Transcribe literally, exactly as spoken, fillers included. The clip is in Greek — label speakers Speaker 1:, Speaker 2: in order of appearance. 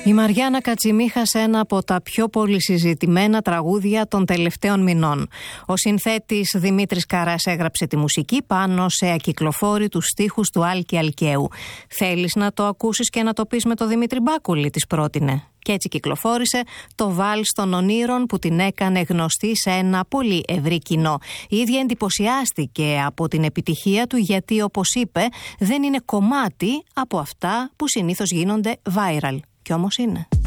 Speaker 1: Η Μαριάννα Κατσιμίχας, ένα από τα πιο πολυσυζητημένα τραγούδια των τελευταίων μηνών. Ο συνθέτης Δημήτρης Καράς έγραψε τη μουσική πάνω σε ακυκλοφόρητους στίχους του Άλκη Αλκαίου. «Θέλεις να το ακούσεις και να το πεις με το Δημήτρη Μπάκουλη», της πρότεινε. Και έτσι κυκλοφόρησε το βάλς των ονείρων που την έκανε γνωστή σε ένα πολύ ευρύ κοινό. Η ίδια εντυπωσιάστηκε από την επιτυχία του, γιατί, όπως είπε, δεν είναι κομμάτι από αυτά που συνήθως γίνονται viral. Κι όμως είναι.